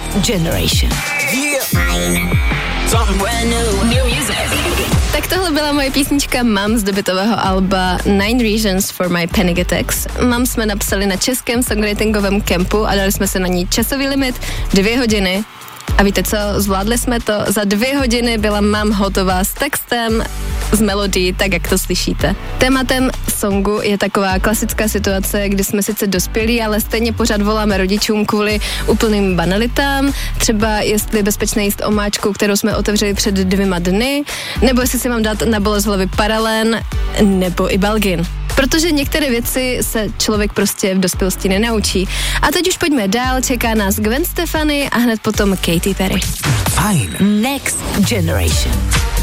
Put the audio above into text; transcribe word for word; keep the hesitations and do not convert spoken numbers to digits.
Generation. Tak tohle byla moje písnička Mám z debutového alba Nine Reasons for My Panic Attacks. Mám jsme napsali na českém songwritingovém kempu a dali jsme se na ní časový limit dvě hodiny. A víte co, zvládli jsme to, za dvě hodiny byla Mám hotová s textem, s melodií, tak jak to slyšíte. Tématem songu je taková klasická situace, kdy jsme sice dospělí, ale stejně pořád voláme rodičům kvůli úplným banalitám, třeba jestli je bezpečné jíst omáčku, kterou jsme otevřeli před dvěma dny, nebo jestli si mám dát na bolest hlavy Paralen, nebo i Balgin. Protože některé věci se člověk prostě v dospělosti nenaučí. A teď už pojďme dál, čeká nás Gwen Stefani a hned potom Katy Perry. Fajn. Next Generation.